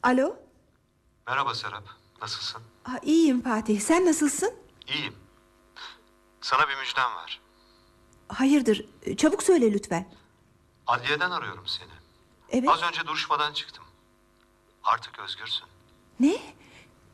Alo? Merhaba Serap, nasılsın? İyiyim Fatih, sen nasılsın? İyiyim. Sana bir müjdem var. Hayırdır, çabuk söyle lütfen. Adliyeden arıyorum seni. Evet. Az önce duruşmadan çıktım. Artık özgürsün. Ne?